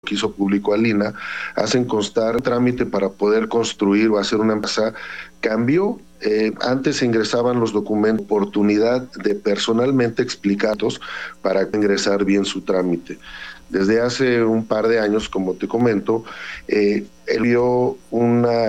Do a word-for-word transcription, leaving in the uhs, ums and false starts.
que hizo público Alina, hacen constar un trámite para poder construir o hacer una empresa, cambió. Eh, antes ingresaban los documentos, oportunidad de personalmente explicarlos para ingresar bien su trámite. Desde hace un par de años, como te comento, eh, él vio una